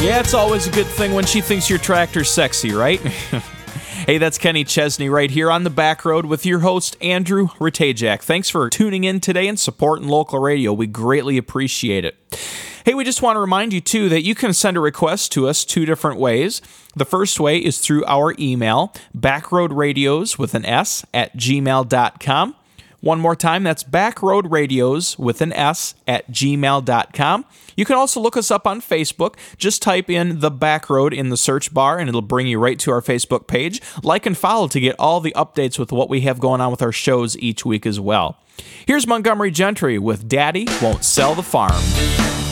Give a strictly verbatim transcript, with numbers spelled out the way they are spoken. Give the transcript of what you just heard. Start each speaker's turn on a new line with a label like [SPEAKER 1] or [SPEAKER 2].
[SPEAKER 1] Yeah, it's always a good thing when she thinks your tractor's sexy, right? Hey, that's Kenny Chesney right here on the back road with your host, Andrew Ratajak. Thanks for tuning in today and supporting local radio. We greatly appreciate it. Hey, we just want to remind you, too, that you can send a request to us two different ways. The first way is through our email, backroadradios with an S at gmail dot com. One more time, that's backroadradios with an S at gmail dot com. You can also look us up on Facebook. Just type in The Backroad in the search bar, and it'll bring you right to our Facebook page. Like and follow to get all the updates with what we have going on with our shows each week as well. Here's Montgomery Gentry with Daddy Won't Sell the Farm.